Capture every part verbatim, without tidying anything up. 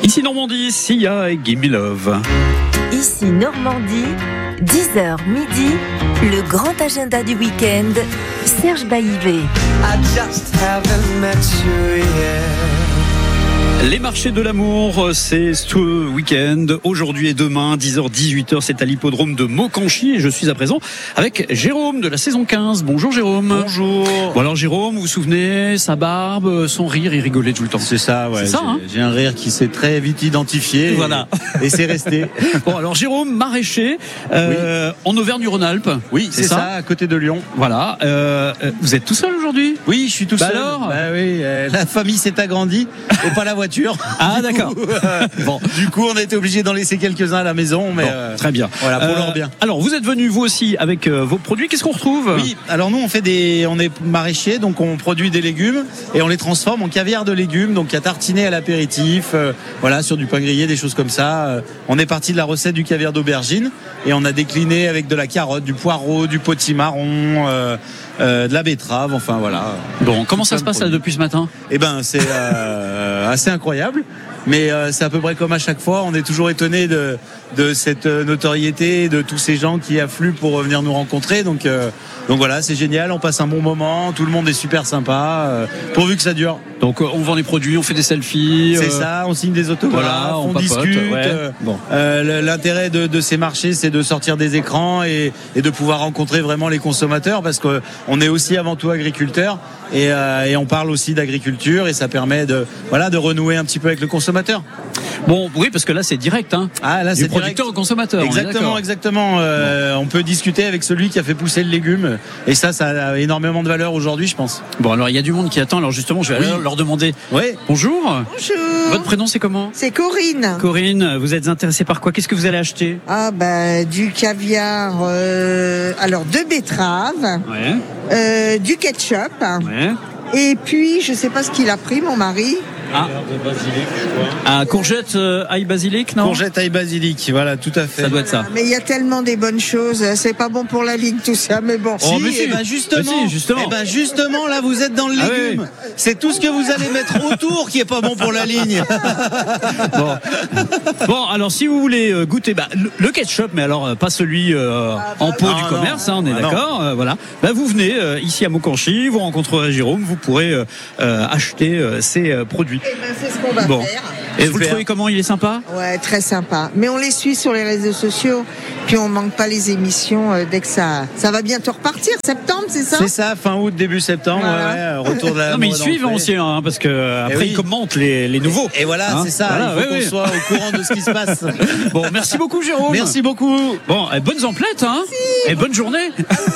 Ici Normandie, Sia et Gimme Love. Ici Normandie, dix heures midi, le grand agenda du week-end, Serge Baillivet. I just haven't met you yet. Les marchés de l'amour, c'est ce week-end, aujourd'hui et demain, dix heures dix-huit heures, c'est à l'hippodrome de Mokanchy et je suis à présent avec Jérôme de la saison quinze. Bonjour Jérôme. Bonjour. Bon alors Jérôme, vous vous souvenez, sa barbe, son rire, il rigolait tout le temps. C'est ça, ouais. C'est ça, j'ai, hein j'ai un rire qui s'est très vite identifié. Voilà. Et, et c'est resté. Bon alors Jérôme, maraîcher, euh, oui. en Auvergne-Rhône-Alpes. Oui, c'est, c'est ça, ça, à côté de Lyon. Voilà. Euh, vous êtes tout seul aujourd'hui ? Oui, je suis tout bah seul. Alors bah oui, euh, la famille s'est agrandie et pas la voiture. Ah du d'accord. Coup, euh, bon, du coup, on a été obligé d'en laisser quelques-uns à la maison, mais bon, euh, très bien. Voilà pour euh, leur bien. Alors, vous êtes venus vous aussi avec euh, vos produits. Qu'est-ce qu'on retrouve ? Oui, alors nous on fait des, on est maraîchers, donc on produit des légumes et on les transforme en caviar de légumes, donc à tartiner à l'apéritif, euh, voilà, sur du pain grillé, des choses comme ça. Euh, on est parti de la recette du caviar d'aubergine et on a décliné avec de la carotte, du poireau, du potimarron. Euh, Euh, de la betterave, enfin voilà. Bon, comment ça se passe là depuis ce matin ? Eh ben, c'est euh, assez incroyable, mais euh, c'est à peu près comme à chaque fois. On est toujours étonné de de cette notoriété, de tous ces gens qui affluent pour venir nous rencontrer. Donc euh, donc voilà, c'est génial. On passe un bon moment. Tout le monde est super sympa, euh, pourvu que ça dure. Donc on vend les produits, on fait des selfies. C'est euh... ça, on signe des autographes, voilà, on, on papote, discute. Ouais. Euh, bon. euh, l'intérêt de, de ces marchés, c'est de sortir des écrans et, et de pouvoir rencontrer vraiment les consommateurs, parce que on est aussi avant tout agriculteurs et, euh, et on parle aussi d'agriculture et ça permet de voilà de renouer un petit peu avec le consommateur. Bon, oui, parce que là c'est direct, hein. Ah là, du c'est producteur direct. au consommateur. Exactement, exactement. Euh, bon. On peut discuter avec celui qui a fait pousser le légume et ça, ça a énormément de valeur aujourd'hui, je pense. Bon, alors il y a du monde qui attend. Alors justement, je vais oui. aller leur demander. Oui. Bonjour. Bonjour. Votre prénom c'est comment ? C'est Corinne. Corinne, vous êtes intéressée par quoi ? Qu'est-ce que vous allez acheter ? Ah bah du caviar. Euh, alors de betterave. Ouais. Euh, du ketchup. Ouais. Et puis je sais pas ce qu'il a pris, mon mari. Ah, ah courgette, euh, ail basilic, non ? Courgette, ail basilic, voilà, tout à fait. Ça doit être ça. Mais il y a tellement des bonnes choses, c'est pas bon pour la ligne tout ça, mais bon. Oh, mais si, si. et ben justement, mais si, justement. Et ben justement, là vous êtes dans le légume. Ah oui. C'est tout ce que vous allez mettre autour qui est pas bon pour la ligne. Bon, bon, alors si vous voulez goûter bah, le ketchup, mais alors pas celui euh, ah, bah, en pot non, du commerce, hein, on est ah, d'accord. Euh, voilà. Bah, vous venez euh, ici à Mokanchy, vous rencontrerez Jérôme, vous pourrez euh, euh, acheter euh, ces euh, produits. Eh ben, c'est ce qu'on va bon. faire. Et vous le trouvez comment ? Il est sympa ? Ouais, très sympa. Mais on les suit sur les réseaux sociaux, puis on manque pas les émissions euh, dès que ça, ça va bientôt repartir. Septembre, c'est ça ? C'est ça, fin août, début septembre. Voilà. Ouais, retour de la. Non mais ils suivent aussi, hein, parce que après oui. ils commentent les, les nouveaux. Et, et voilà, hein, c'est ça. Voilà, il faut oui, qu'on oui. soit au courant de ce qui se passe. Bon, merci beaucoup Jérôme. Merci beaucoup. Bon, et bonnes emplettes, hein. Merci. Et bonne journée.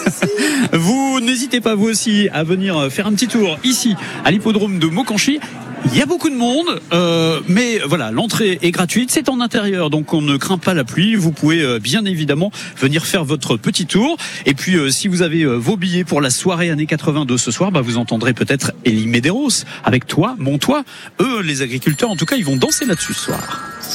Vous n'hésitez pas vous aussi à venir faire un petit tour ici à l'hippodrome de Mokanchy. Il y a beaucoup de monde, euh, mais voilà, l'entrée est gratuite, c'est en intérieur, donc on ne craint pas la pluie. Vous pouvez euh, bien évidemment venir faire votre petit tour. Et puis, euh, si vous avez euh, vos billets pour la soirée années quatre-vingts de ce soir, bah, vous entendrez peut-être Elie Medeiros avec Toi, Mon Toit. Eux, les agriculteurs, en tout cas, ils vont danser là-dessus ce soir.